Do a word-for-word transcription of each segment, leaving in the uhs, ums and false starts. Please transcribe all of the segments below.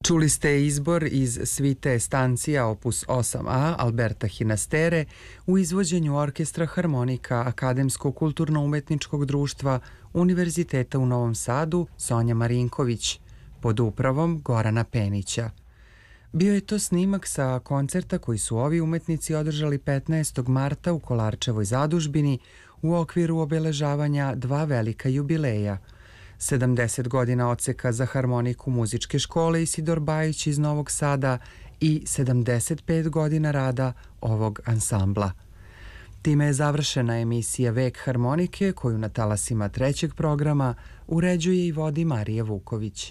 Čuli ste izbor iz svite Stancija opus osam a Alberta Hinastere u izvođenju Orkestra harmonika Akademskog kulturno-umetničkog društva Univerziteta u Novom Sadu Sonja Marinković pod upravom Gorana Penića. Bio je to snimak sa koncerta koji su ovi umetnici održali petnaestog marta u Kolarčevoj zadužbini u okviru obeležavanja dva velika jubileja. sedamdeset godina odseka za harmoniku muzičke škole Isidor Bajić iz Novog Sada i sedamdeset pet godina rada ovog ansambla. Time je završena emisija Vek harmonike koju na talasima trećeg programa uređuje i vodi Marija Vuković.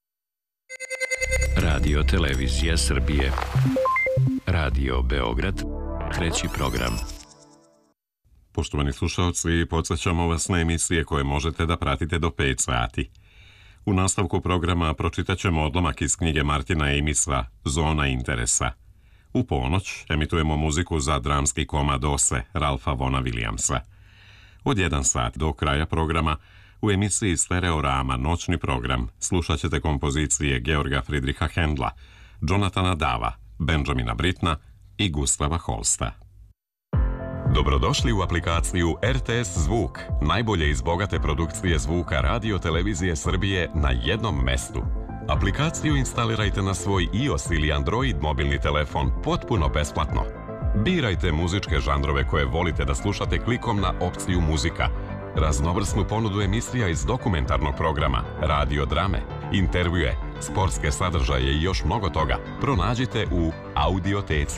Radio Televizija Srbije. Radio Beograd, treći program. Poštovani slušalci, podsjećamo vas na emisije koje možete da pratite do pet sati. U nastavku programa pročitat ćemo odlomak iz knjige Martina Amisa Zona interesa. U ponoć emitujemo muziku za dramski komad Ose Ralfa Vona Williamsa. Od jedan sat do kraja programa u emisiji Stereorama noćni program slušat ćete kompozicije Georga Friedricha Händla, Jonathana Dava, Benjamina Britna i Gustava Holsta. Dobrodošli u aplikaciju R T S Zvuk, najbolje iz bogate produkcije zvuka Radio Televizije Srbije na jednom mestu. Aplikaciju instalirajte na svoj iOS ili Android mobilni telefon potpuno besplatno. Birajte muzičke žanrove koje volite da slušate klikom na opciju muzika. Raznovrsnu ponudu emisija iz dokumentarnog programa, radio drame, intervjue, sportske sadržaje i još mnogo toga pronađite u Audioteci.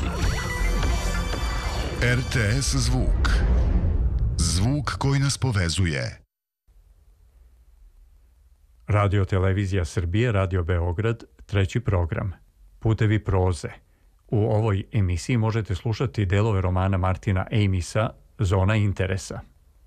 R T S Zvuk. Zvuk koji nas povezuje. Radio Televizija Srbije, Radio Beograd, treći program. Putevi proze. U ovoj emisiji možete slušati delove romana Martina Amisa Zona interesa.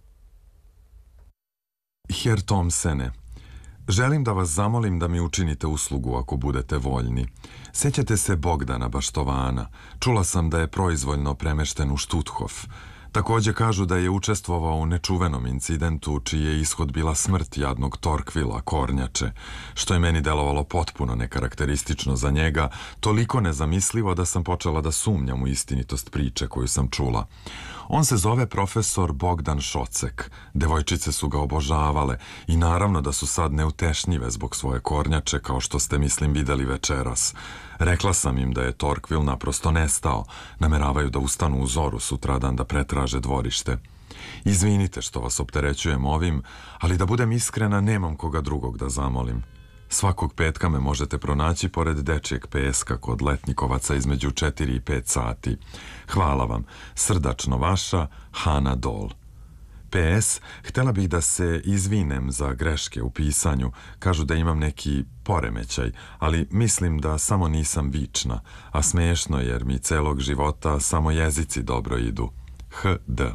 Herr Thomsene, želim da vas zamolim da mi učinite uslugu ako budete voljni. Sećate se Bogdana Baštovana. Čula sam da je proizvoljno premešten u Štuthof. Također kažu da je učestvovao u nečuvenom incidentu čiji je ishod bila smrt jadnog Torkvila, kornjače, što je meni delovalo potpuno nekarakteristično za njega, toliko nezamislivo da sam počela da sumnjam u istinitost priče koju sam čula. On se zove profesor Bogdan Šocek. Devojčice su ga obožavale i naravno da su sad neutešnjive zbog svoje kornjače, kao što ste, mislim, videli večeras. Rekla sam im da je Torkvil naprosto nestao. Nameravaju da ustanu u zoru sutradan da pretraže dvorište. Izvinite što vas opterećujem ovim, ali da budem iskrena, nemam koga drugog da zamolim. Svakog petka me možete pronaći pored dečijeg peska kod Letnikovaca između četiri i pet sati. Hvala vam. Srdačno vaša, Hana Dol. P S. Htela bih da se izvinem za greške u pisanju. Kažu da imam neki poremećaj, ali mislim da samo nisam vična, a smešno jer mi celog života samo jezici dobro idu. H D.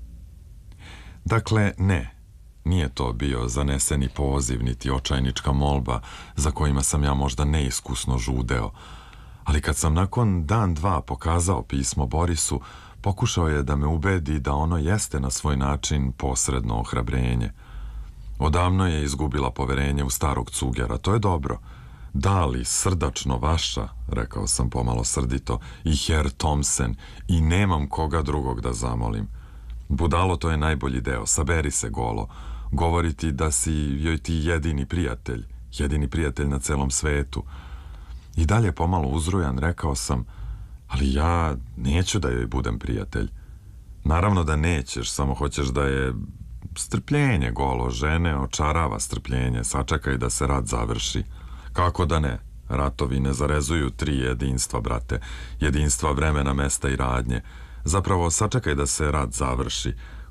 Dakle, ne. Nije to bio zaneseni poziv niti očajnička molba za kojima sam ja možda neiskusno žudeo. Ali kad sam nakon dan dva pokazao pismo Borisu, pokušao je da me ubedi da ono jeste na svoj način posredno ohrabrenje. Odavno je izgubila poverenje u starog cugera, to je dobro. Da li, srdačno vaša, rekao sam pomalo srdito, i Herr Thomsen, i nemam koga drugog da zamolim. Budalo, to je najbolji deo, saberi se golo. Govoriti da si joj ti jedini prijatelj, jedini prijatelj na celom svetu. I dalje pomalo uzrujan rekao sam, ali ja neću da joj budem prijatelj. Naravno da nećeš, samo hoćeš da je strpljenje golo, žene očarava strpljenje, sačekaj da se rat završi. Kako da ne? Ratovi ne zarezuju tri jedinstva, brate, jedinstva vremena, mesta i radnje. Zapravo, sačekaj da se rat završi.